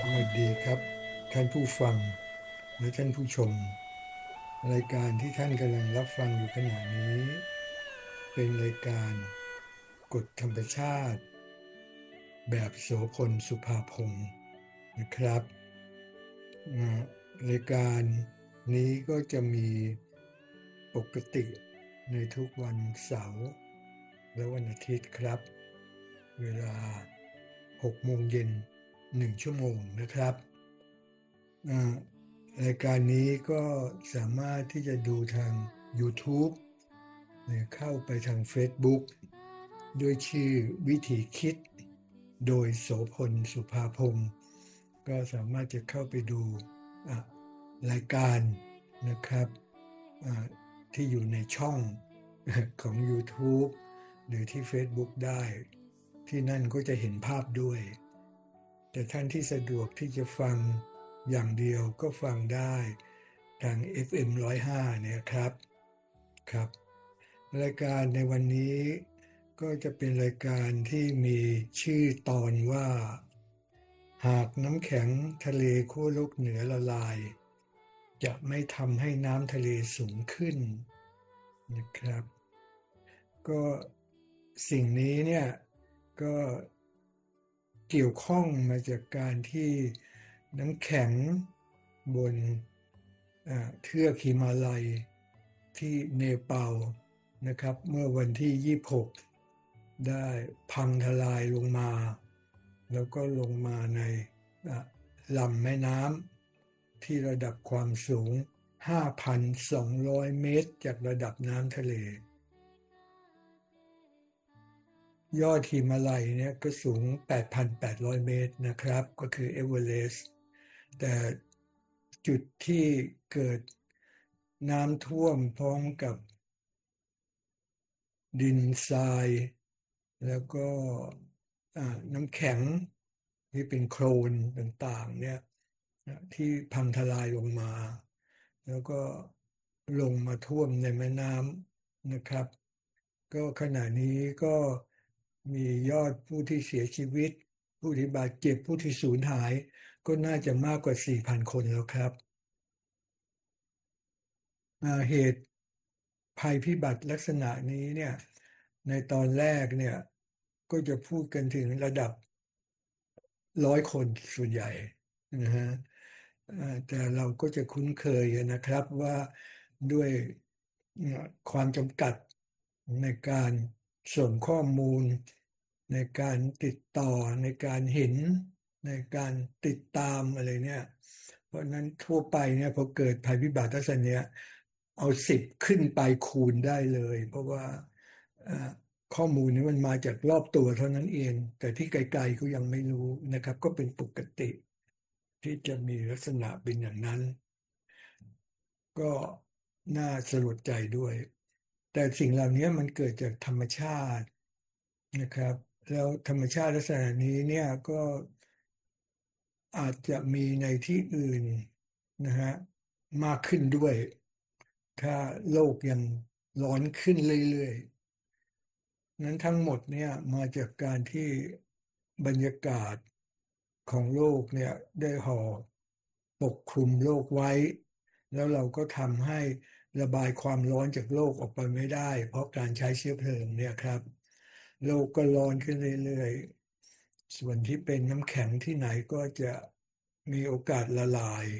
สวัสดีครับท่านผู้ฟังและท่านผู้ชมรายการที่ท่านกำลังรับฟังอยู่ขณะนี้เป็นรายการกฎธรรมชาติแบบโสพลสุภาพงศ์นะครับอ่ารายการนี้ก็จะมีปกติในทุกวันเสาร์และวันอาทิตย์ครับเวลา6 โมงเย็น1 ชั่วโมงนะครับ อ่ารายการนี้ก็สามารถที่จะดูทาง YouTube หรือเข้าไปทาง Facebook ด้วยชื่อวิถีคิดโดยโสพลสุภาพงศ์ก็สามารถจะเข้าไปดูอ่ะรายการนะครับอ่าที่อยู่ในช่องของ YouTube หรือที่ Facebook ได้ที่นั่นก็จะเห็นภาพด้วย แต่ท่านที่สะดวกที่จะฟังอย่างเดียวก็ฟังได้ทาง FM 105เนี่ยครับครับรายการในวันนี้ก็จะเป็นรายการที่มีชื่อตอนว่าหากน้ำแข็งทะเลขั้วโลกเหนือละลายจะไม่ทำให้น้ำทะเลสูงขึ้นนะครับ ก็สิ่งนี้เนี่ยก็เกี่ยวข้องมาจากการที่น้ำแข็งบนเทือกหิมาลัยที่เนปาลนะครับเมื่อวันที่26ได้พังทลายลงมาแล้วก็ลงมาในอ่ะลำแม่น้ำที่ระดับความสูง5,200เมตรจากระดับน้ำทะเล ยอดหิมาลัยเนี่ยก็สูง 8,800 เมตรนะครับ ก็คือเอเวอเรสต์แต่จุดที่เกิดน้ำท่วมพร้อมกับดินทรายแล้วก็อ่าน้ำแข็งที่เป็นโคลนต่างๆเนี่ยที่พังทลายลงมาแล้วก็ลงมาท่วมในแม่น้ำนะครับ ก็ขณะนี้ก็มียอดผู้ที่เสียชีวิตผู้ที่บาดเจ็บผู้ที่สูญหายก็น่าจะมากกว่า 4,000 คนแล้วครับเหตุภัยพิบัติลักษณะนี้เนี่ยในตอนแรกเนี่ยก็จะพูดกันถึงระดับ100 คนส่วนใหญ่นะฮะแต่เราก็จะคุ้นเคยกันนะครับว่าด้วยความจำกัดในการส่งข้อมูลในการติดต่อในการเห็นในการติดตามอะไรเนี่ยเพราะฉะนั้นทั่วไปเนี่ยพอเกิดภัยพิบัติลักษณะเนี้ยเอา10ขึ้นไปคูณได้เลยเพราะว่าเอ่อ ข้อมูลนี้มันมาจากรอบตัวเท่านั้นเองแต่ที่ไกลๆก็ยังไม่รู้นะครับก็เป็นปกติที่จะมีลักษณะเป็นอย่างนั้นก็น่าสลดใจด้วยแต่สิ่งเหล่านี้มันเกิดจากธรรมชาตินะครับแล้วธรรมชาติลักษณะนี้เนี่ยก็อาจจะมีในที่อื่นนะฮะมากขึ้นด้วยถ้าโลกยังร้อนขึ้นเรื่อยๆ นั้นทั้งหมดเนี่ยมาจากการที่บรรยากาศของโลกเนี่ยได้ห่อปกคลุมโลกไว้แล้วเราก็ทำให้ระบายความร้อนจากโลกออกไปไม่ได้เพราะการใช้เชื้อเพลิงเนี่ยครับโลกก็ร้อนขึ้นเรื่อยๆส่วนที่เป็นน้ำแข็งที่ไหนก็จะมีโอกาสละลาย